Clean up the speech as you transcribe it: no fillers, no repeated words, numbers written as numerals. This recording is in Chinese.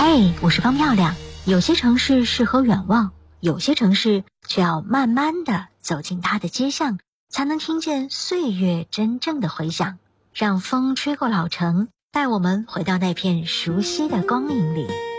我是方漂亮。有些城市适合远望，有些城市却要慢慢地走进它的街巷，才能听见岁月真正的回响。让风吹过老城，带我们回到那片熟悉的光影里。